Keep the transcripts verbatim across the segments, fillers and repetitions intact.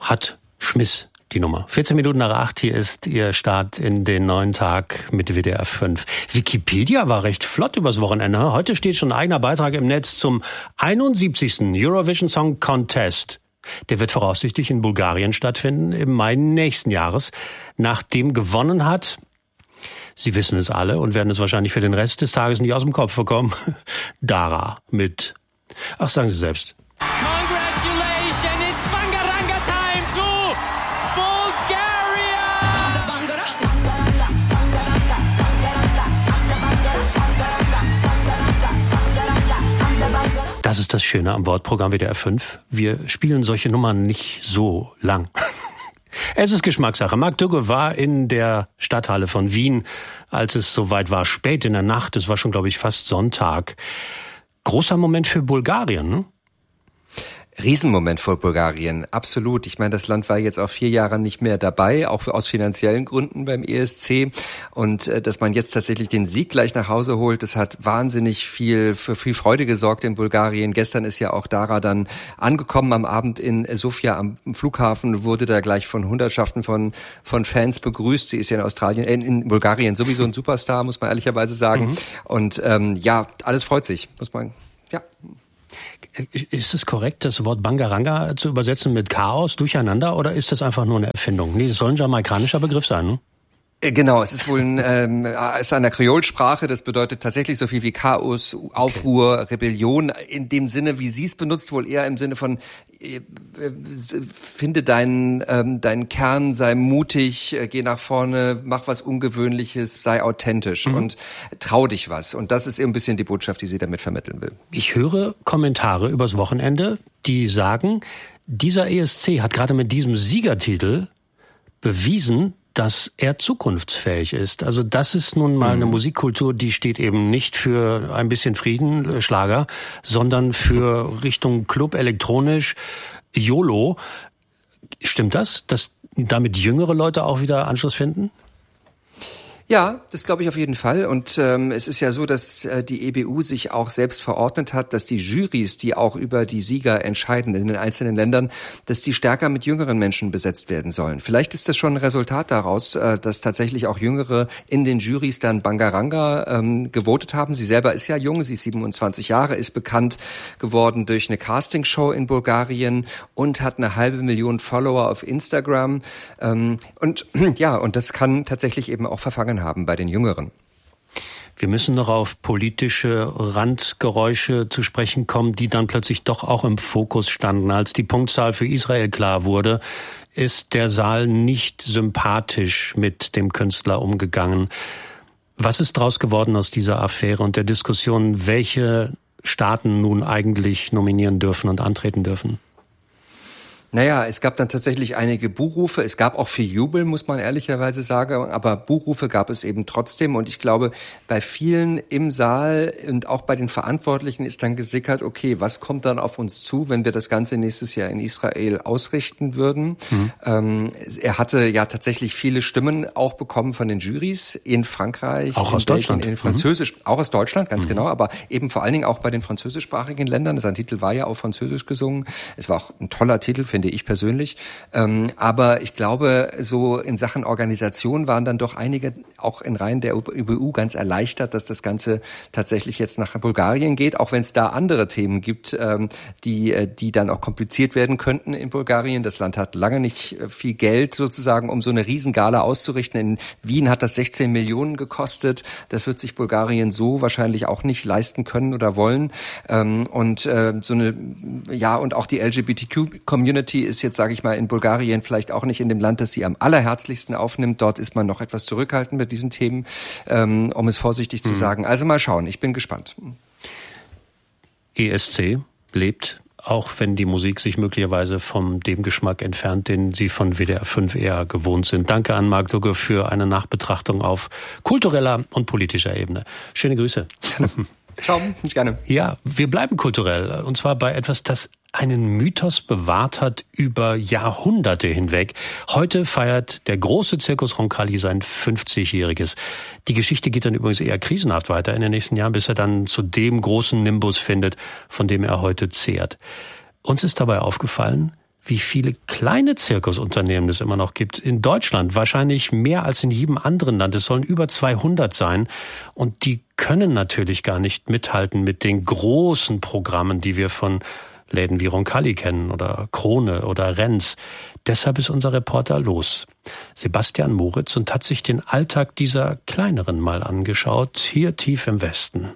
hat Schmiss die Nummer. vierzehn Minuten nach acht, hier ist Ihr Start in den neuen Tag mit W D R fünf. Wikipedia war recht flott übers Wochenende. Heute steht schon ein eigener Beitrag im Netz zum einundsiebzigsten Eurovision Song Contest. Der wird voraussichtlich in Bulgarien stattfinden im Mai nächsten Jahres. Nachdem gewonnen hat, Sie wissen es alle und werden es wahrscheinlich für den Rest des Tages nicht aus dem Kopf bekommen, Dara mit, ach sagen Sie selbst. Das ist das Schöne am Wortprogramm W D R fünf. Wir spielen solche Nummern nicht so lang. Es ist Geschmackssache. Marc Dugge war in der Stadthalle von Wien, als es soweit war, spät in der Nacht. Es war schon, glaube ich, fast Sonntag. Großer Moment für Bulgarien, ne? Riesenmoment für Bulgarien, absolut. Ich meine, das Land war jetzt auch vier Jahre nicht mehr dabei, auch aus finanziellen Gründen beim E S C. Und äh, dass man jetzt tatsächlich den Sieg gleich nach Hause holt, das hat wahnsinnig viel für viel Freude gesorgt in Bulgarien. Gestern ist ja auch Dara dann angekommen am Abend in Sofia am Flughafen, wurde da gleich von Hundertschaften von von Fans begrüßt. Sie ist ja in Australien, äh, in Bulgarien sowieso ein Superstar, muss man ehrlicherweise sagen. Mhm. Und ähm, ja, alles freut sich, muss man, ja. Ist es korrekt, das Wort Bangaranga zu übersetzen mit Chaos, Durcheinander, oder ist das einfach nur eine Erfindung? Nee, das soll ein jamaikanischer Begriff sein, ne? Genau, es ist wohl ein, ähm, ist eine Kreolsprache, das bedeutet tatsächlich so viel wie Chaos, Aufruhr, okay. Rebellion, in dem Sinne, wie sie es benutzt, wohl eher im Sinne von äh, finde deinen ähm, deinen Kern, sei mutig, äh, geh nach vorne, mach was Ungewöhnliches, sei authentisch mhm. und trau dich was. Und das ist eben ein bisschen die Botschaft, die sie damit vermitteln will. Ich höre Kommentare übers Wochenende, die sagen, dieser E S C hat gerade mit diesem Siegertitel bewiesen, dass er zukunftsfähig ist. Also das ist nun mal eine Musikkultur, die steht eben nicht für ein bisschen Frieden, Schlager, sondern für Richtung Club, elektronisch, YOLO. Stimmt das, dass damit jüngere Leute auch wieder Anschluss finden? Ja, das glaube ich auf jeden Fall. Und ähm, es ist ja so, dass äh, die E B U sich auch selbst verordnet hat, dass die Jurys, die auch über die Sieger entscheiden in den einzelnen Ländern, dass die stärker mit jüngeren Menschen besetzt werden sollen. Vielleicht ist das schon ein Resultat daraus, äh, dass tatsächlich auch Jüngere in den Jurys dann Bangaranga ähm, gewotet haben. Sie selber ist ja jung, sie ist siebenundzwanzig Jahre, ist bekannt geworden durch eine Castingshow in Bulgarien und hat eine halbe Million Follower auf Instagram. Ähm, und ja, und das kann tatsächlich eben auch verfangen haben bei den Jüngeren. Wir müssen noch auf politische Randgeräusche zu sprechen kommen, die dann plötzlich doch auch im Fokus standen. Als die Punktzahl für Israel klar wurde, ist der Saal nicht sympathisch mit dem Künstler umgegangen. Was ist draus geworden aus dieser Affäre und der Diskussion, welche Staaten nun eigentlich nominieren dürfen und antreten dürfen? Naja, es gab dann tatsächlich einige Buchrufe. Es gab auch viel Jubel, muss man ehrlicherweise sagen. Aber Buchrufe gab es eben trotzdem. Und ich glaube, bei vielen im Saal und auch bei den Verantwortlichen ist dann gesickert, okay, was kommt dann auf uns zu, wenn wir das Ganze nächstes Jahr in Israel ausrichten würden? Mhm. Ähm, er hatte ja tatsächlich viele Stimmen auch bekommen von den Jurys in Frankreich, auch in aus Belgien, Deutschland. in Französisch, mhm. auch aus Deutschland, ganz mhm. genau. Aber eben vor allen Dingen auch bei den französischsprachigen Ländern. Sein Titel war ja auf Französisch gesungen. Es war auch ein toller Titel, finde ich persönlich. Ähm, aber ich glaube, so in Sachen Organisation waren dann doch einige auch in Reihen der E B U ganz erleichtert, dass das Ganze tatsächlich jetzt nach Bulgarien geht, auch wenn es da andere Themen gibt, ähm, die die dann auch kompliziert werden könnten in Bulgarien. Das Land hat lange nicht viel Geld sozusagen, um so eine Riesengala auszurichten. In Wien hat das sechzehn Millionen gekostet. Das wird sich Bulgarien so wahrscheinlich auch nicht leisten können oder wollen. Ähm, und äh, so eine, ja, und auch die L G B T Q-Community ist jetzt, sage ich mal, in Bulgarien vielleicht auch nicht in dem Land, das sie am allerherzlichsten aufnimmt. Dort ist man noch etwas zurückhaltend mit diesen Themen, ähm, um es vorsichtig mhm. zu sagen. Also mal schauen, ich bin gespannt. E S C lebt, auch wenn die Musik sich möglicherweise von dem Geschmack entfernt, den Sie von W D R fünf eher gewohnt sind. Danke an Marc Dugge für eine Nachbetrachtung auf kultureller und politischer Ebene. Schöne Grüße. Ciao, gerne. Ja, wir bleiben kulturell, und zwar bei etwas, das einen Mythos bewahrt hat über Jahrhunderte hinweg. Heute feiert der große Zirkus Roncalli sein fünfzigjähriges. Die Geschichte geht dann übrigens eher krisenhaft weiter in den nächsten Jahren, bis er dann zu dem großen Nimbus findet, von dem er heute zehrt. Uns ist dabei aufgefallen, wie viele kleine Zirkusunternehmen es immer noch gibt. In Deutschland wahrscheinlich mehr als in jedem anderen Land. Es sollen über zweihundert sein. Und die können natürlich gar nicht mithalten mit den großen Programmen, die wir von Läden wie Roncalli kennen oder Krone oder Renz. Deshalb ist unser Reporter los. Sebastian Moritz und hat sich den Alltag dieser kleineren mal angeschaut, hier tief im Westen.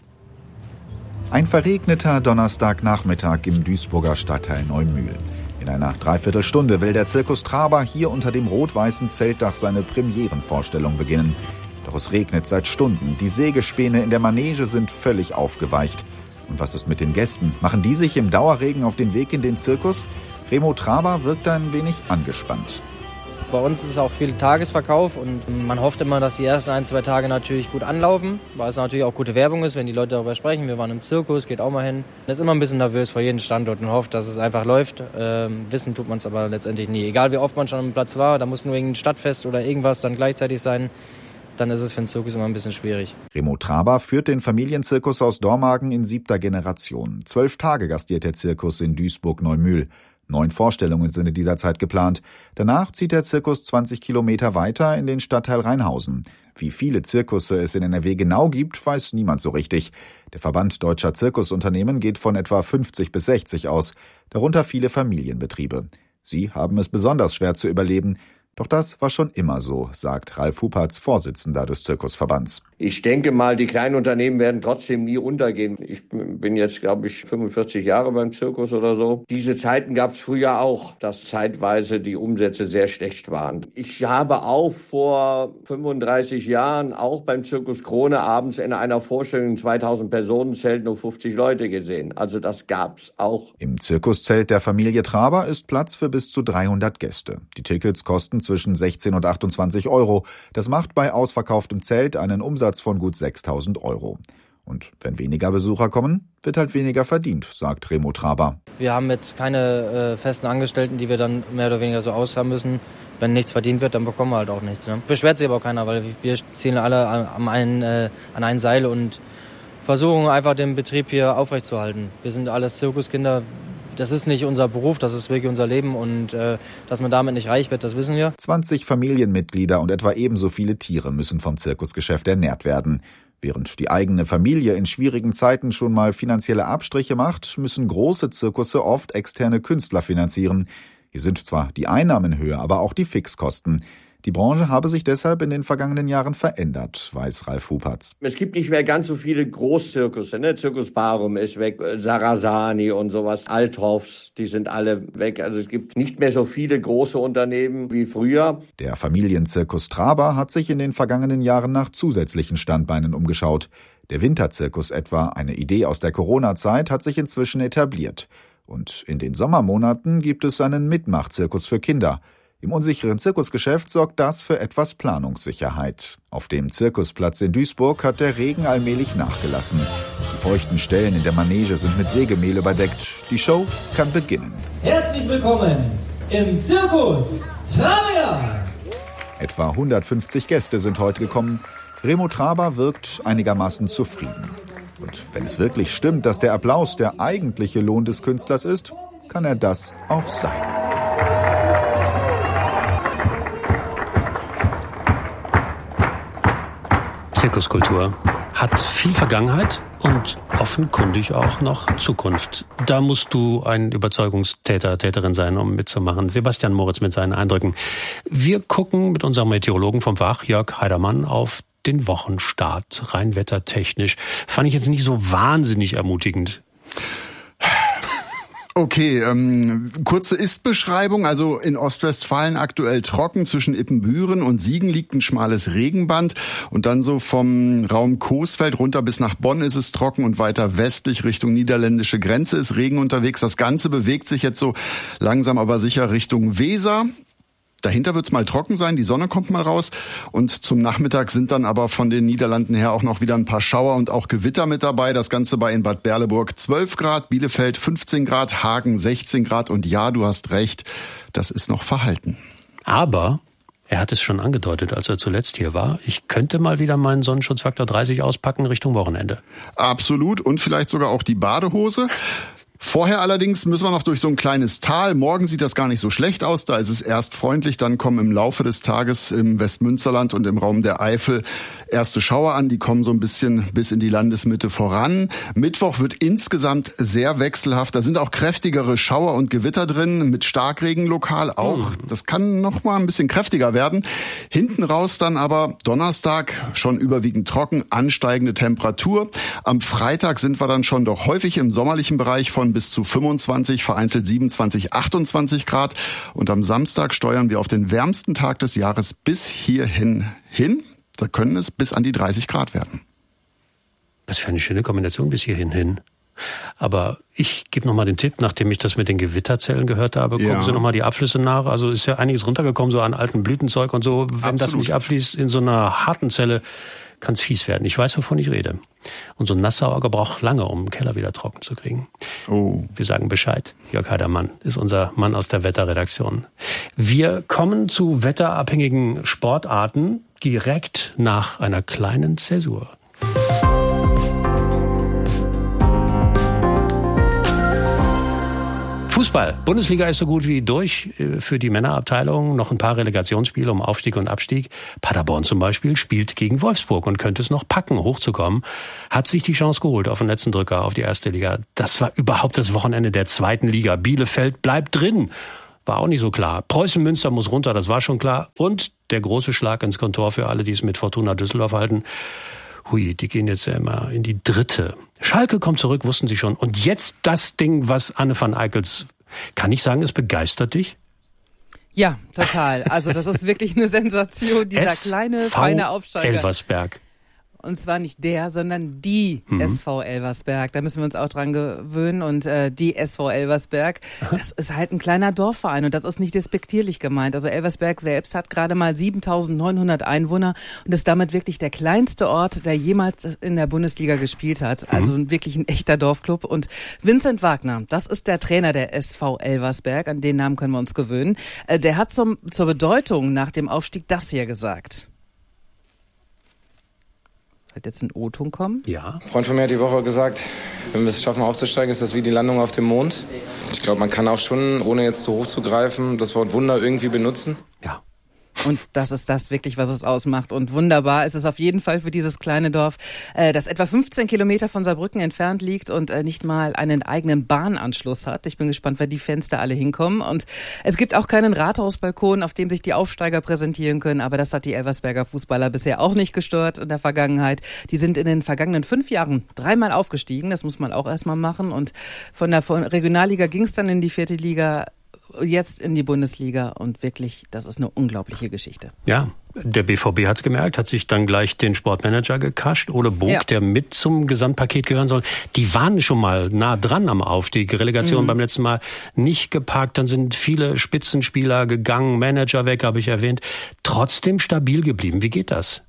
Ein verregneter Donnerstagnachmittag im Duisburger Stadtteil Neumühl. In einer Dreiviertelstunde will der Zirkus Traber hier unter dem rot-weißen Zeltdach seine Premierenvorstellung beginnen. Doch es regnet seit Stunden. Die Sägespäne in der Manege sind völlig aufgeweicht. Und was ist mit den Gästen? Machen die sich im Dauerregen auf den Weg in den Zirkus? Remo Traber wirkt ein wenig angespannt. Bei uns ist auch viel Tagesverkauf und man hofft immer, dass die ersten ein, zwei Tage natürlich gut anlaufen, weil es natürlich auch gute Werbung ist, wenn die Leute darüber sprechen. Wir waren im Zirkus, geht auch mal hin. Man ist immer ein bisschen nervös vor jedem Standort und hofft, dass es einfach läuft. Ähm, wissen tut man es aber letztendlich nie. Egal wie oft man schon am Platz war, da muss nur irgendein Stadtfest oder irgendwas dann gleichzeitig sein. Dann ist es für den Zirkus immer ein bisschen schwierig. Remo Traber führt den Familienzirkus aus Dormagen in siebter Generation. Zwölf Tage gastiert der Zirkus in Duisburg-Neumühl. Neun Vorstellungen sind in dieser Zeit geplant. Danach zieht der Zirkus zwanzig Kilometer weiter in den Stadtteil Rheinhausen. Wie viele Zirkusse es in N R W genau gibt, weiß niemand so richtig. Der Verband Deutscher Zirkusunternehmen geht von etwa fünfzig bis sechzig aus, darunter viele Familienbetriebe. Sie haben es besonders schwer zu überleben. Doch das war schon immer so, sagt Ralf Huppertz, Vorsitzender des Zirkusverbands. Ich denke mal, die kleinen Unternehmen werden trotzdem nie untergehen. Ich bin jetzt, glaube ich, fünfundvierzig Jahre beim Zirkus oder so. Diese Zeiten gab es früher auch, dass zeitweise die Umsätze sehr schlecht waren. Ich habe auch vor fünfunddreißig Jahren auch beim Zirkus Krone abends in einer Vorstellung in zweitausend Personenzelt nur fünfzig Leute gesehen. Also das gab's auch. Im Zirkuszelt der Familie Traber ist Platz für bis zu dreihundert Gäste. Die Tickets kosten zwischen sechzehn und achtundzwanzig Euro. Das macht bei ausverkauftem Zelt einen Umsatz von gut sechstausend Euro. Und wenn weniger Besucher kommen, wird halt weniger verdient, sagt Remo Traber. Wir haben jetzt keine äh, festen Angestellten, die wir dann mehr oder weniger so auszahlen müssen. Wenn nichts verdient wird, dann bekommen wir halt auch nichts. Ne? Beschwert sich aber auch keiner, weil wir ziehen alle an, einen, äh, an ein Seil und versuchen einfach den Betrieb hier aufrechtzuerhalten. Wir sind alles Zirkuskinder. Das ist nicht unser Beruf, das ist wirklich unser Leben und äh, dass man damit nicht reich wird, das wissen wir. zwanzig Familienmitglieder und etwa ebenso viele Tiere müssen vom Zirkusgeschäft ernährt werden. Während die eigene Familie in schwierigen Zeiten schon mal finanzielle Abstriche macht, müssen große Zirkusse oft externe Künstler finanzieren. Hier sind zwar die Einnahmen höher, aber auch die Fixkosten. Die Branche habe sich deshalb in den vergangenen Jahren verändert, weiß Ralf Huppertz. Es gibt nicht mehr ganz so viele Großzirkusse, ne? Zirkus Barum ist weg, Sarasani und sowas, Althofs, die sind alle weg. Also es gibt nicht mehr so viele große Unternehmen wie früher. Der Familienzirkus Traber hat sich in den vergangenen Jahren nach zusätzlichen Standbeinen umgeschaut. Der Winterzirkus etwa, eine Idee aus der Corona-Zeit, hat sich inzwischen etabliert. Und in den Sommermonaten gibt es einen Mitmachzirkus für Kinder. Im unsicheren Zirkusgeschäft sorgt das für etwas Planungssicherheit. Auf dem Zirkusplatz in Duisburg hat der Regen allmählich nachgelassen. Die feuchten Stellen in der Manege sind mit Sägemehl überdeckt. Die Show kann beginnen. Herzlich willkommen im Zirkus Traber! Etwa hundertfünfzig Gäste sind heute gekommen. Remo Traber wirkt einigermaßen zufrieden. Und wenn es wirklich stimmt, dass der Applaus der eigentliche Lohn des Künstlers ist, kann er das auch sein. Zirkuskultur hat viel Vergangenheit und offenkundig auch noch Zukunft. Da musst du ein Überzeugungstäter, Täterin sein, um mitzumachen. Sebastian Moritz mit seinen Eindrücken. Wir gucken mit unserem Meteorologen vom Fach, Jörg Heidermann, auf den Wochenstart. Rein wettertechnisch. Fand ich jetzt nicht so wahnsinnig ermutigend. Okay, ähm, kurze Ist-Beschreibung. Also in Ostwestfalen aktuell trocken. Zwischen Ippenbüren und Siegen liegt ein schmales Regenband. Und dann so vom Raum Coesfeld runter bis nach Bonn ist es trocken. Und weiter westlich Richtung niederländische Grenze ist Regen unterwegs. Das Ganze bewegt sich jetzt so langsam aber sicher Richtung Weser. Dahinter wird's mal trocken sein, die Sonne kommt mal raus und zum Nachmittag sind dann aber von den Niederlanden her auch noch wieder ein paar Schauer und auch Gewitter mit dabei. Das Ganze bei in Bad Berleburg zwölf Grad, Bielefeld fünfzehn Grad, Hagen sechzehn Grad und ja, du hast recht, das ist noch verhalten. Aber er hat es schon angedeutet, als er zuletzt hier war. Ich könnte mal wieder meinen Sonnenschutzfaktor dreißig auspacken Richtung Wochenende. Absolut und vielleicht sogar auch die Badehose. Vorher allerdings müssen wir noch durch so ein kleines Tal. Morgen sieht das gar nicht so schlecht aus. Da ist es erst freundlich. Dann kommen im Laufe des Tages im Westmünsterland und im Raum der Eifel erste Schauer an. Die kommen so ein bisschen bis in die Landesmitte voran. Mittwoch wird insgesamt sehr wechselhaft. Da sind auch kräftigere Schauer und Gewitter drin, mit Starkregen lokal auch. Das kann noch mal ein bisschen kräftiger werden. Hinten raus dann aber Donnerstag schon überwiegend trocken, ansteigende Temperatur. Am Freitag sind wir dann schon doch häufig im sommerlichen Bereich von bis zu fünfundzwanzig, vereinzelt siebenundzwanzig, achtundzwanzig Grad. Und am Samstag steuern wir auf den wärmsten Tag des Jahres bis hierhin hin. Da können es bis an die dreißig Grad werden. Was für eine schöne Kombination bis hierhin hin. Aber ich gebe nochmal den Tipp, nachdem ich das mit den Gewitterzellen gehört habe, gucken Ja. Sie nochmal die Abflüsse nach. Also ist ja einiges runtergekommen, so an alten Blütenzeug und so. Wenn Absolut. das nicht abfließt in so einer harten Zelle, kann es fies werden. Ich weiß, wovon ich rede. Und so ein Nassauer braucht lange, um den Keller wieder trocken zu kriegen. Oh. Wir sagen Bescheid. Jörg Heidermann ist unser Mann aus der Wetterredaktion. Wir kommen zu wetterabhängigen Sportarten direkt nach einer kleinen Zäsur. Fußball. Bundesliga ist so gut wie durch für die Männerabteilung. Noch ein paar Relegationsspiele um Aufstieg und Abstieg. Paderborn zum Beispiel spielt gegen Wolfsburg und könnte es noch packen, hochzukommen. Hat sich die Chance geholt auf den letzten Drücker auf die erste Liga. Das war überhaupt das Wochenende der zweiten Liga. Bielefeld bleibt drin. War auch nicht so klar. Preußen Münster muss runter, das war schon klar. Und der große Schlag ins Kontor für alle, die es mit Fortuna Düsseldorf halten. Hui, die gehen jetzt ja immer in die dritte. Schalke kommt zurück, wussten Sie schon. Und jetzt das Ding, was Anne van Eickels, kann ich sagen, es begeistert dich? Ja, total. Also das ist wirklich eine Sensation, dieser kleine, feine Aufsteiger. Elversberg. Und zwar nicht der, sondern die mhm. S V Elversberg. Da müssen wir uns auch dran gewöhnen. Und äh, die S V Elversberg, Aha. das ist halt ein kleiner Dorfverein. Und das ist nicht despektierlich gemeint. Also Elversberg selbst hat gerade mal siebentausendneunhundert Einwohner und ist damit wirklich der kleinste Ort, der jemals in der Bundesliga gespielt hat. Also mhm. wirklich ein echter Dorfclub. Und Vincent Wagner, das ist der Trainer der S V Elversberg. An den Namen können wir uns gewöhnen. Äh, der hat zum, zur Bedeutung nach dem Aufstieg das hier gesagt. Wird jetzt ein O-Ton kommen? Ja. Ein Freund von mir hat die Woche gesagt, wenn wir es schaffen aufzusteigen, ist das wie die Landung auf dem Mond. Ich glaube, man kann auch schon, ohne jetzt zu hoch zu greifen, das Wort Wunder irgendwie benutzen. Ja. Und das ist das wirklich, was es ausmacht. Und wunderbar ist es auf jeden Fall für dieses kleine Dorf, das etwa fünfzehn Kilometer von Saarbrücken entfernt liegt und nicht mal einen eigenen Bahnanschluss hat. Ich bin gespannt, wer die Fans da alle hinkommen. Und es gibt auch keinen Rathausbalkon, auf dem sich die Aufsteiger präsentieren können. Aber das hat die Elversberger Fußballer bisher auch nicht gestört in der Vergangenheit. Die sind in den vergangenen fünf Jahren dreimal aufgestiegen. Das muss man auch erstmal machen. Und von der Regionalliga ging es dann in die vierte Liga. Jetzt in die Bundesliga und wirklich, das ist eine unglaubliche Geschichte. Ja, der B V B hat's gemerkt, hat sich dann gleich den Sportmanager gekascht, Ole Bog, ja. der mit zum Gesamtpaket gehören soll. Die waren schon mal nah dran am Aufstieg, Relegation mhm. beim letzten Mal nicht geparkt, dann sind viele Spitzenspieler gegangen, Manager weg, habe ich erwähnt, trotzdem stabil geblieben. Wie geht das?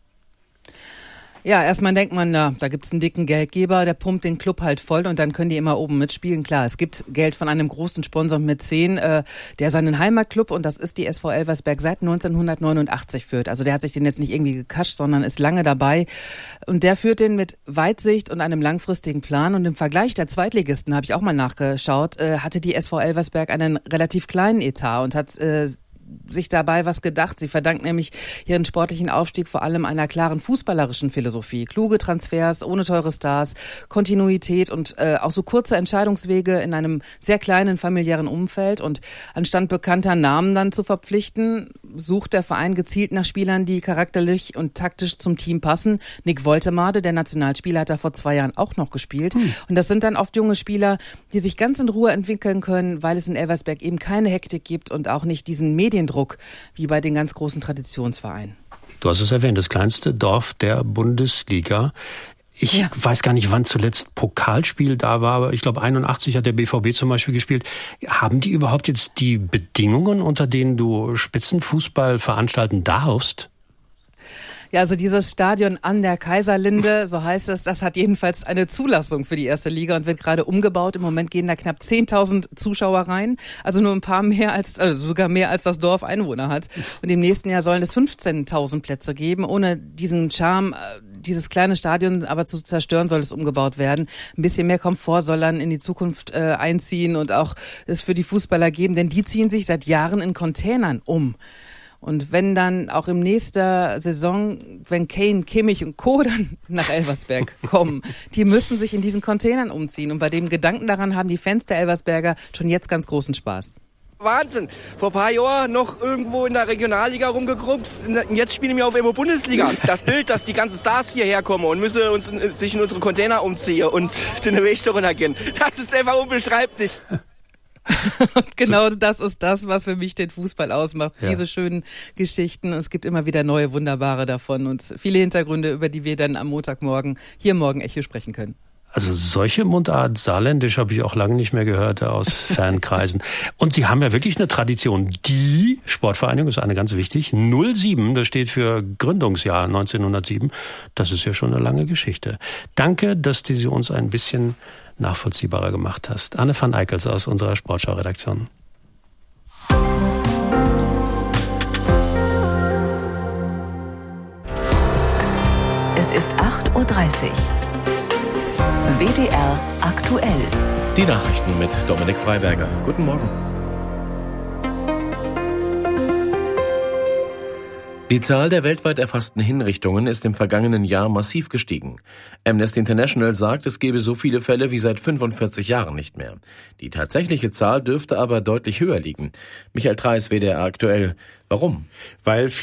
Ja, erstmal denkt man, na, da gibt's einen dicken Geldgeber, der pumpt den Club halt voll und dann können die immer oben mitspielen. Klar, es gibt Geld von einem großen Sponsor mit zehn, äh, der seinen Heimatclub, und das ist die S V Elversberg, seit neunzehnhundertneunundachtzig führt. Also der hat sich den jetzt nicht irgendwie gekascht, sondern ist lange dabei. Und der führt den mit Weitsicht und einem langfristigen Plan. Und im Vergleich der Zweitligisten, habe ich auch mal nachgeschaut, äh, hatte die S V Elversberg einen relativ kleinen Etat und hat äh, sich dabei was gedacht. Sie verdankt nämlich ihren sportlichen Aufstieg vor allem einer klaren fußballerischen Philosophie. Kluge Transfers, ohne teure Stars, Kontinuität und äh, auch so kurze Entscheidungswege in einem sehr kleinen familiären Umfeld. Und anstatt bekannter Namen dann zu verpflichten, sucht der Verein gezielt nach Spielern, die charakterlich und taktisch zum Team passen. Nick Woltemade, der Nationalspieler, hat da vor zwei Jahren auch noch gespielt. Hm. Und das sind dann oft junge Spieler, die sich ganz in Ruhe entwickeln können, weil es in Elversberg eben keine Hektik gibt und auch nicht diesen Medien Druck, wie bei den ganz großen Traditionsvereinen. Du hast es erwähnt, das kleinste Dorf der Bundesliga. Ich ja. weiß gar nicht, wann zuletzt Pokalspiel da war, aber ich glaube einundachtzig hat der B V B zum Beispiel gespielt. Haben die überhaupt jetzt die Bedingungen, unter denen du Spitzenfußball veranstalten darfst? Ja, also dieses Stadion an der Kaiserlinde, so heißt es, das hat jedenfalls eine Zulassung für die erste Liga und wird gerade umgebaut. Im Moment gehen da knapp zehntausend Zuschauer rein, also nur ein paar mehr als, also sogar mehr als das Dorf Einwohner hat. Und im nächsten Jahr sollen es fünfzehntausend Plätze geben. Ohne diesen Charme, dieses kleine Stadion aber zu zerstören, soll es umgebaut werden. Ein bisschen mehr Komfort soll dann in die Zukunft äh, einziehen und auch es für die Fußballer geben, denn die ziehen sich seit Jahren in Containern um. Und wenn dann auch im nächsten Saison, wenn Kane, Kimmich und Co. dann nach Elversberg kommen, die müssen sich in diesen Containern umziehen. Und bei dem Gedanken daran haben die Fans der Elversberger schon jetzt ganz großen Spaß. Wahnsinn. Vor ein paar Jahren noch irgendwo in der Regionalliga rumgekrumpst. Jetzt spielen wir auf einmal Bundesliga. Das Bild, dass die ganzen Stars hierher kommen und müssen uns, sich in unsere Container umziehen und den Weg darunter gehen. Das ist einfach unbeschreiblich. Und genau das ist das, was für mich den Fußball ausmacht. Ja. Diese schönen Geschichten. Es gibt immer wieder neue, wunderbare davon und viele Hintergründe, über die wir dann am Montagmorgen hier morgen Echo sprechen können. Also solche Mundart Saarländisch habe ich auch lange nicht mehr gehört aus Fankreisen. Und Sie haben ja wirklich eine Tradition. Die Sportvereinigung ist eine ganz wichtig. null sieben, das steht für Gründungsjahr neunzehnhundertsieben. Das ist ja schon eine lange Geschichte. Danke, dass du sie uns ein bisschen nachvollziehbarer gemacht hast. Anne van Eickels aus unserer Sportschau-Redaktion. Es ist acht Uhr dreißig. W D R aktuell. Die Nachrichten mit Dominik Freiberger. Guten Morgen. Die Zahl der weltweit erfassten Hinrichtungen ist im vergangenen Jahr massiv gestiegen. Amnesty International sagt, es gebe so viele Fälle wie seit fünfundvierzig Jahren nicht mehr. Die tatsächliche Zahl dürfte aber deutlich höher liegen. Michael Treis, W D R aktuell. Warum? Weil